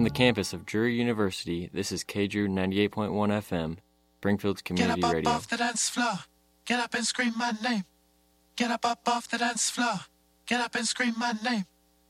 the campus of Drury University, this is KDRU 98.1 FM, Springfield's community radio. Get up off the dance floor. Get up and scream my name. Get up off the dance floor. Get up and scream my name.